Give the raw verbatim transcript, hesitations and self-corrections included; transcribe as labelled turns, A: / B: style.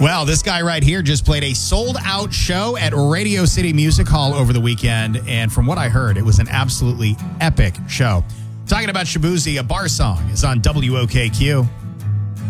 A: Well, this guy right here just played a sold-out show at Radio City Music Hall over the weekend, and from what I heard, it was an absolutely epic show. Talking about Shaboozey, A Bar Song is on W O K Q.